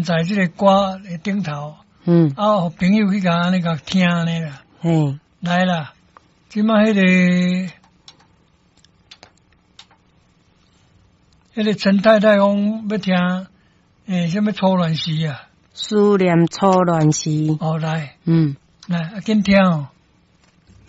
站在这个歌的顶头，互朋友去甲安尼甲听安尼啦。来啦，即摆迄个陈太太讲要听什么初恋时啊？ 思念初恋时。 来，来，紧听哦。